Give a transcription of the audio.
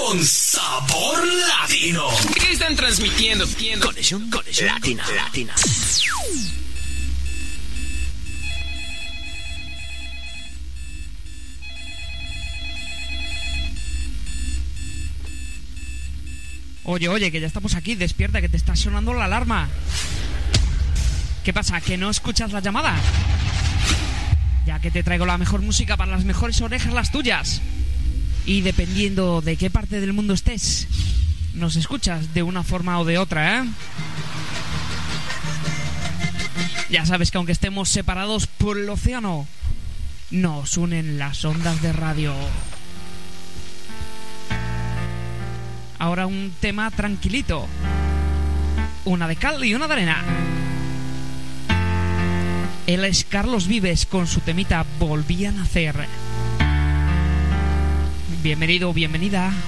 con sabor latino. ¿Qué están transmitiendo? Conexión Latina. Oye, que ya estamos aquí, despierta, que te está sonando la alarma. ¿Qué pasa? ¿Que no escuchas la llamada? Ya que te traigo la mejor música para las mejores orejas, las tuyas. Y dependiendo de qué parte del mundo estés, nos escuchas de una forma o de otra, ¿eh? Ya sabes que aunque estemos separados por el océano, nos unen las ondas de radio. Ahora un tema tranquilito. Una de cal y una de arena. Él es Carlos Vives con su temita Volví a nacer. Bienvenido, bienvenida.